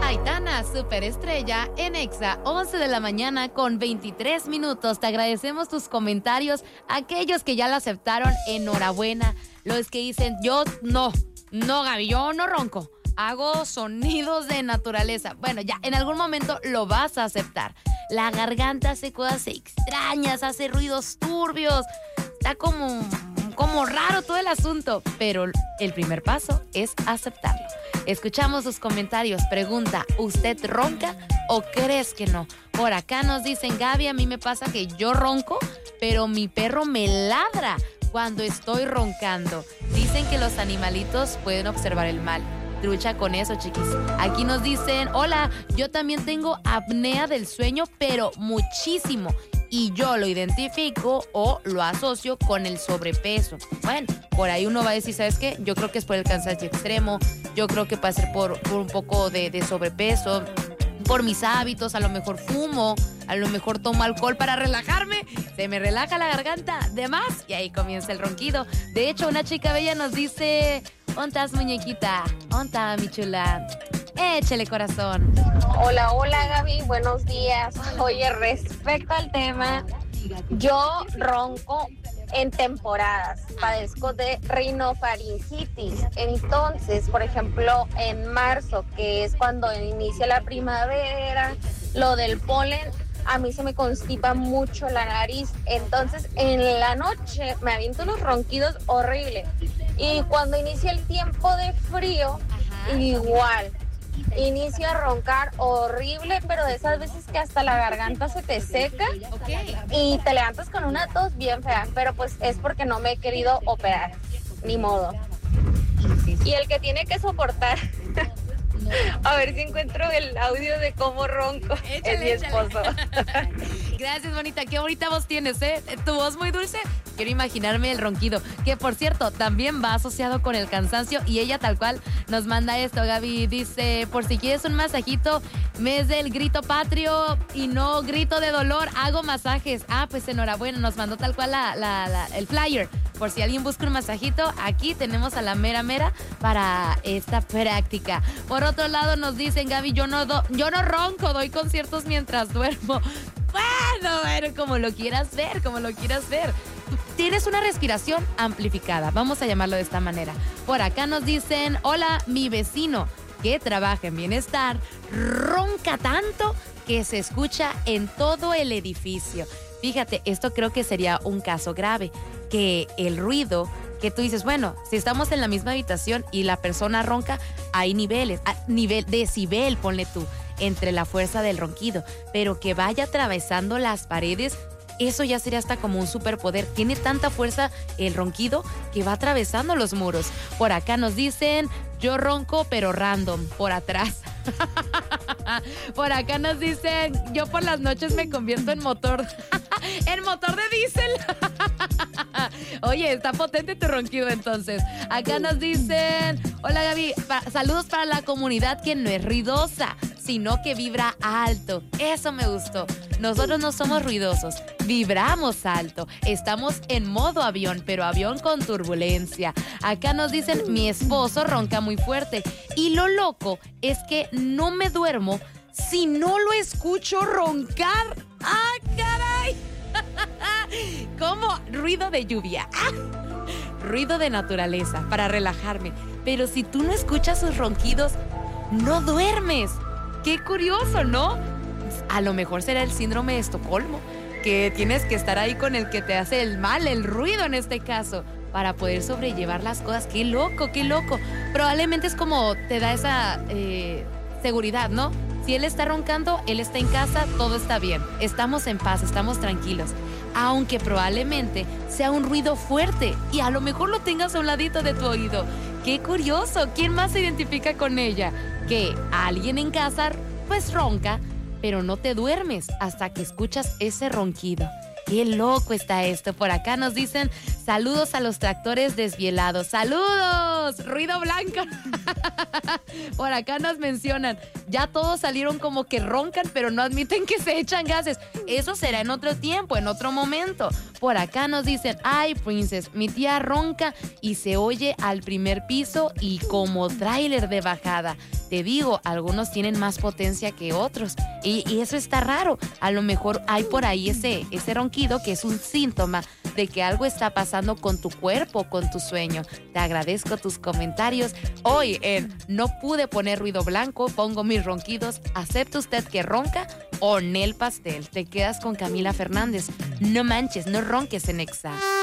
Aitana, superestrella en Exa, 11 de la mañana con 23 minutos. Te agradecemos tus comentarios. Aquellos que ya la aceptaron, enhorabuena. Los que dicen, yo no, Gaby, yo no ronco. Hago sonidos de naturaleza. Bueno, ya en algún momento lo vas a aceptar. La garganta hace cosas extrañas, hace ruidos turbios. Está como raro todo el asunto. Pero el primer paso es aceptarlo. Escuchamos sus comentarios. Pregunta, ¿usted ronca o crees que no? Por acá nos dicen, Gaby, a mí me pasa que yo ronco, pero mi perro me ladra cuando estoy roncando. Dicen que los animalitos pueden observar el mal. Trucha con eso, chiquis. Aquí nos dicen, hola, yo también tengo apnea del sueño, pero muchísimo. Y yo lo identifico o lo asocio con el sobrepeso. Bueno, por ahí uno va a decir, ¿sabes qué? Yo creo que es por el cansancio extremo. Yo creo que puede ser por un poco de sobrepeso. Por mis hábitos, a lo mejor fumo, a lo mejor tomo alcohol para relajarme. Se me relaja la garganta de más y ahí comienza el ronquido. De hecho, una chica bella nos dice, ¿ontas, muñequita? ¿Onta, mi chula? Échale, corazón. Hola, Gaby, buenos días. Oye, respecto al tema, yo ronco en temporadas, padezco de rinofaringitis. Entonces, por ejemplo, en marzo, que es cuando inicia la primavera, lo del polen, a mí se me constipa mucho la nariz. Entonces, en la noche me aviento unos ronquidos horribles. Y cuando inicia el tiempo de frío, igual. Inicio a roncar horrible, pero de esas veces que hasta la garganta se te seca y te levantas con una tos bien fea, pero pues es porque no me he querido operar, ni modo. Y el que tiene que soportar, a ver si encuentro el audio de cómo ronco, es mi esposo. Gracias, bonita, qué bonita voz tienes, ¿eh? Tu voz muy dulce. Quiero imaginarme el ronquido, que por cierto, también va asociado con el cansancio y ella tal cual nos manda esto, Gaby, dice, por si quieres un masajito, mes del grito patrio y no grito de dolor, hago masajes. Ah, pues enhorabuena, nos mandó tal cual el flyer. Por si alguien busca un masajito, aquí tenemos a la mera para esta práctica. Por otro lado nos dicen, Gaby, yo no ronco, doy conciertos mientras duermo. Bueno, como lo quieras ver. Tienes una respiración amplificada, vamos a llamarlo de esta manera. Por acá nos dicen, hola, mi vecino que trabaja en bienestar ronca tanto que se escucha en todo el edificio. Fíjate, esto creo que sería un caso grave, que el ruido que tú dices, bueno, si estamos en la misma habitación y la persona ronca, hay niveles, decibel, ponle tú, entre la fuerza del ronquido, pero que vaya atravesando las paredes, eso ya sería hasta como un superpoder. Tiene tanta fuerza el ronquido que va atravesando los muros. Por acá nos dicen, yo ronco pero random, por atrás. Por acá nos dicen, yo por las noches me convierto en motor de diésel. Oye, está potente tu ronquido entonces. Acá nos dicen, hola Gaby, saludos para la comunidad que no es ruidosa, sino que vibra alto. Eso me gustó. Nosotros no somos ruidosos, vibramos alto. Estamos en modo avión, pero avión con turbulencia. Acá nos dicen, mi esposo ronca muy fuerte. Y lo loco es que no me duermo si no lo escucho roncar. ¡Ah, caray! Como ruido de lluvia. Ruido de naturaleza para relajarme. Pero si tú no escuchas sus ronquidos, no duermes. Qué curioso, ¿no? A lo mejor será el síndrome de Estocolmo, que tienes que estar ahí con el que te hace el mal, el ruido en este caso, para poder sobrellevar las cosas. ¡Qué loco, qué loco! Probablemente es como te da esa seguridad, ¿no? Si él está roncando, él está en casa, todo está bien. Estamos en paz, estamos tranquilos. Aunque probablemente sea un ruido fuerte y a lo mejor lo tengas a un ladito de tu oído. ¡Qué curioso! ¿Quién más se identifica con ella? Que alguien en casa pues ronca, pero no te duermes hasta que escuchas ese ronquido. ¡Qué loco está esto! Por acá nos dicen, saludos a los tractores desvielados. ¡Saludos! ¡Ruido blanco! Por acá nos mencionan, ya todos salieron como que roncan, pero no admiten que se echan gases. Eso será en otro tiempo, en otro momento. por acá nos dicen, ay, Princess, mi tía ronca y se oye al primer piso y como tráiler de bajada. Te digo, algunos tienen más potencia que otros y eso está raro. A lo mejor hay por ahí ese ronquido que es un síntoma de que algo está pasando con tu cuerpo, con tu sueño. Te agradezco tus comentarios. Hoy en No pude poner ruido blanco, pongo mis ronquidos. ¿Acepta usted que ronca o Nel Pastel? Te quedas con Camila Fernández. No manches, no ronques en Exa.